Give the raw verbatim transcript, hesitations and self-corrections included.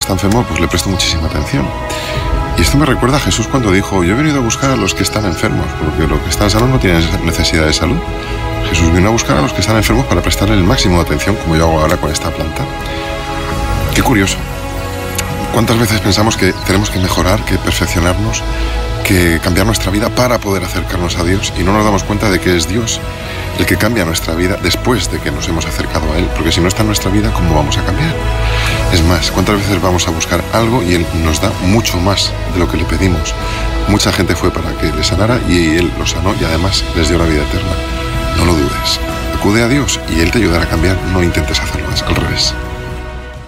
está enfermo, pues le presto muchísima atención. Y esto me recuerda a Jesús cuando dijo: yo he venido a buscar a los que están enfermos, porque los que están sanos no tienen necesidad de salud. Jesús vino a buscar a los que están enfermos para prestarle el máximo de atención, como yo hago ahora con esta planta. Qué curioso. ¿Cuántas veces pensamos que tenemos que mejorar, que perfeccionarnos, que cambiar nuestra vida para poder acercarnos a Dios, y no nos damos cuenta de que es Dios el que cambia nuestra vida después de que nos hemos acercado a Él? Porque si no está en nuestra vida, ¿cómo vamos a cambiar? Es más, ¿cuántas veces vamos a buscar algo y Él nos da mucho más de lo que le pedimos? Mucha gente fue para que le sanara y Él lo sanó y además les dio la vida eterna. No lo dudes. Acude a Dios y Él te ayudará a cambiar. No intentes hacerlo más, al revés.